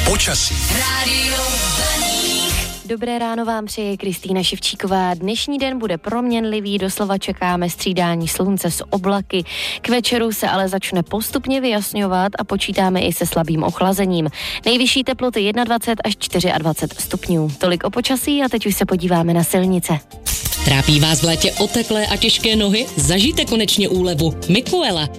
Počasí. Dobré ráno vám přeje Kristýna Ševčíková. Dnešní den bude proměnlivý, doslova čekáme střídání slunce s oblaky. K večeru se ale začne postupně vyjasňovat a počítáme i se slabým ochlazením. Nejvyšší teploty 21 až 24 stupňů. Tolik o počasí a teď už se podíváme na silnice. Trápí vás v létě oteklé a těžké nohy? Zažijte konečně úlevu. Mikuela.